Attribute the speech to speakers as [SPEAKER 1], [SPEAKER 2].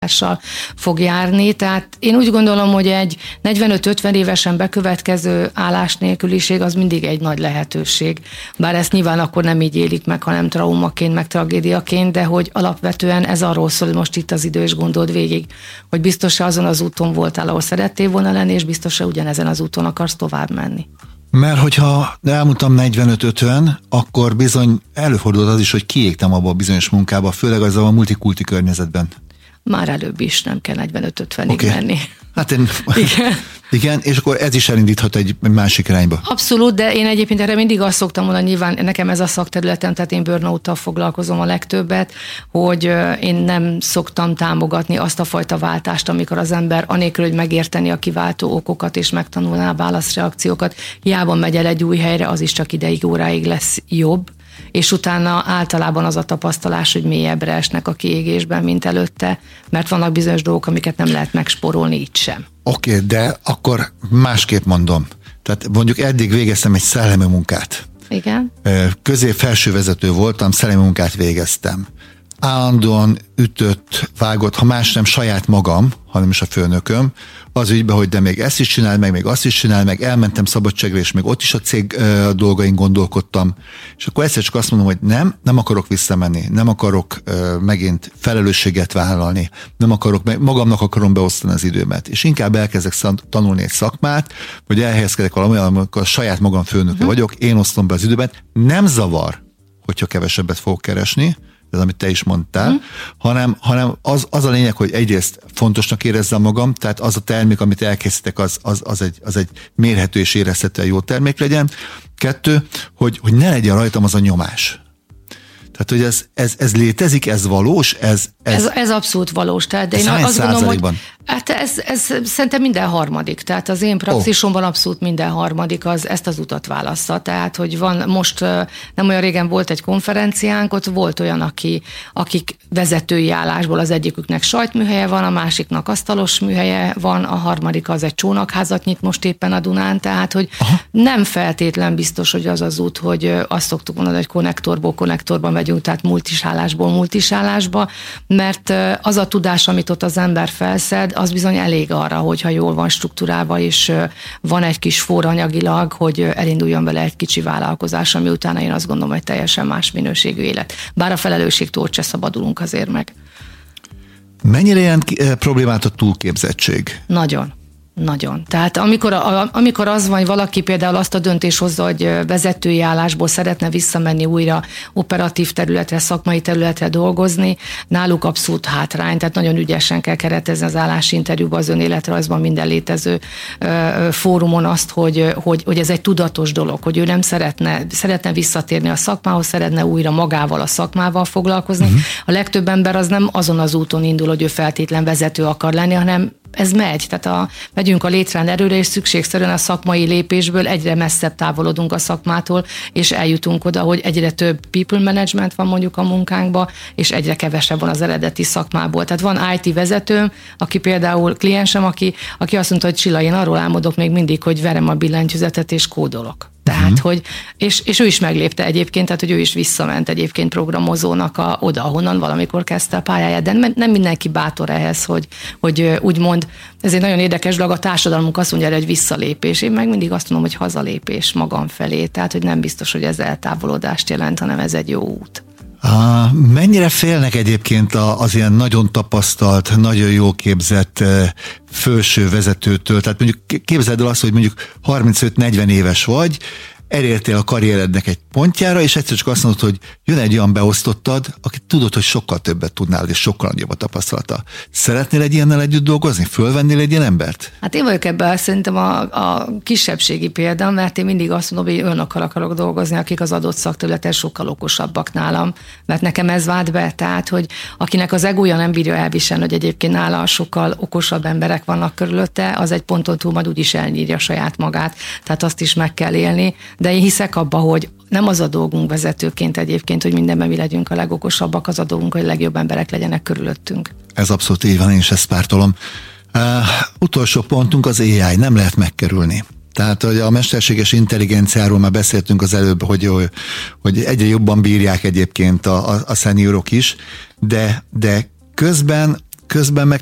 [SPEAKER 1] fog járni. Tehát én úgy gondolom, hogy egy 45-50 évesen bekövetkező állásnélküliség az mindig egy nagy lehetőség. Bár ezt nyilván akkor nem így élik meg, hanem traumaként, meg tragédiaként, de hogy alapvetően ez arról szól, hogy most itt az idő, és gondold végig, hogy biztos-e azon az úton voltál, ahol szerettél volna lenni, és biztos-e ugyanezen az úton akarsz tovább menni.
[SPEAKER 2] Mert hogyha elmondtam 45-50, akkor bizony előfordult az is, hogy kiégtem abba a bizonyos munkába, főleg az a multikulti környezetben.
[SPEAKER 1] Már előbb is nem kell 45-50-ig menni.
[SPEAKER 2] Hát igen, és akkor ez is elindíthat egy másik irányba.
[SPEAKER 1] Abszolút, de én egyébként erre mindig azt szoktam mondani, nyilván nekem ez a szakterületem, tehát én burnout-tal foglalkozom a legtöbbet, hogy én nem szoktam támogatni azt a fajta váltást, amikor az ember anélkül, hogy megérteni a kiváltó okokat és megtanulná a válaszreakciókat, hiába megy el egy új helyre, az is csak ideig, óráig lesz jobb, és utána általában az a tapasztalás, hogy mélyebbre esnek a kiégésben, mint előtte, mert vannak bizonyos dolgok, amiket nem lehet megspórolni így sem.
[SPEAKER 2] Oké, de akkor másképp mondom. Tehát mondjuk eddig végeztem egy szellemi munkát.
[SPEAKER 1] Igen.
[SPEAKER 2] Közép-felső vezető voltam, szellemi munkát végeztem. Állandóan ütött, vágott, ha más nem saját magam, hanem is a főnököm, az ügyben, hogy de még ezt is csinál meg, még azt is csinál meg, elmentem szabadságra, és még ott is a cég dolgain gondolkodtam. És akkor egyszer csak azt mondom, hogy nem akarok visszamenni, nem akarok megint felelősséget vállalni, nem akarok, magamnak akarom beosztani az időmet. És inkább elkezdek tanulni egy szakmát, vagy elhelyezkedek valami, amikor saját magam főnöke vagyok, én osztom be az időmet. Nem zavar, hogyha kevesebbet fogok keresni, ez amit te is mondtál, hanem az a lényeg, hogy egyrészt fontosnak érezzem magam, tehát az a termék, amit elkészítek, az egy mérhető és érezhető jó termék legyen. 2, hogy ne legyen rajtam az a nyomás. Tehát, hogy ez létezik, ez valós,
[SPEAKER 1] ez abszolút valós. Tehát, de
[SPEAKER 2] én azt gondolom, hogy
[SPEAKER 1] hát ez szerintem minden harmadik. Tehát az én praxisomban abszolút minden harmadik ezt az utat válassza. Tehát, hogy van most, nem olyan régen volt egy konferenciánk, ott volt olyan, akik vezetői állásból, az egyiküknek sajtműhelye van, a másiknak asztalos műhelye van, a harmadik az egy csónakházat nyit most éppen a Dunán, tehát, hogy nem feltétlen biztos, hogy az az út, hogy azt szoktuk mondani, hogy konnektorból konnektorba megyünk, tehát multisálásból multisálásba, mert az a tudás, amit ott az ember felszed, az bizony elég arra, hogyha jól van struktúrálva, és van egy kis for anyagilag, hogy elinduljon vele egy kicsi vállalkozás, ami utána én azt gondolom, hogy teljesen más minőségű élet. Bár a felelősségtől se szabadulunk azért meg.
[SPEAKER 2] Mennyire jelent problémát a túlképzettség?
[SPEAKER 1] Nagyon. Tehát amikor az van, hogy valaki például azt a döntés hozza, hogy vezetői állásból szeretne visszamenni újra operatív területre, szakmai területre dolgozni, náluk abszolút hátrány, tehát nagyon ügyesen kell keretezni az állásinterjúban, az önéletrajzban, minden létező fórumon azt, hogy ez egy tudatos dolog, hogy ő nem szeretne visszatérni a szakmához, szeretne újra magával, a szakmával foglalkozni. A legtöbb ember az nem azon az úton indul, hogy ő feltétlen vezető akar lenni, hanem ez megy, tehát megyünk a létrán erőre, és szükségszerűen a szakmai lépésből egyre messzebb távolodunk a szakmától, és eljutunk oda, hogy egyre több people management van mondjuk a munkánkban, és egyre kevesebb van az eredeti szakmából. Tehát van IT vezetőm, aki például kliensem, aki azt mondta, hogy Csilla, én arról álmodok még mindig, hogy verem a billentyűzetet és kódolok. Tehát, hogy, és ő is meglépte egyébként, tehát, hogy ő is visszament egyébként programozónak oda, ahonnan valamikor kezdte a pályáját, de nem mindenki bátor ehhez, hogy úgymond, ez egy nagyon érdekes dolog, a társadalmunk azt mondja, hogy visszalépés. Én meg mindig azt mondom, hogy hazalépés magam felé, tehát, hogy nem biztos, hogy ez eltávolodást jelent, hanem ez egy jó út.
[SPEAKER 2] Mennyire félnek egyébként az ilyen nagyon tapasztalt, nagyon jó képzett felső vezetőtől? Tehát mondjuk képzeld el azt, hogy mondjuk 35-40 éves vagy, elértél a karrierednek egy pontjára, és egyszer csak azt mondod, hogy jön egy olyan beosztottad, aki tudod, hogy sokkal többet tudnál, és sokkal nagyobb a tapasztalata. Szeretnél egy ilyennel együtt dolgozni? Fölvennél egy ilyen embert?
[SPEAKER 1] Hát én vagyok ebben szerintem a kisebbségi példa, mert én mindig azt mondom, hogy olyanokkal akarok dolgozni, akik az adott szakterületen sokkal okosabbak nálam, mert nekem ez vált be, tehát, hogy akinek az egója nem bírja elviselni, hogy egyébként nála sokkal okosabb emberek vannak körülötte, az egy ponton túl majd úgyis elnyírja saját magát, tehát azt is meg kell élni. De én hiszek abba, hogy nem az a dolgunk vezetőként egyébként, hogy mindenben mi legyünk a legokosabbak, az a dolgunk, hogy a legjobb emberek legyenek körülöttünk. Ez
[SPEAKER 2] abszolút így van, én is ezt pártolom. Utolsó pontunk az AI, nem lehet megkerülni. Tehát, hogy a mesterséges intelligenciáról már beszéltünk az előbb, hogy egyre jobban bírják egyébként a szeniorok is, de közben közben meg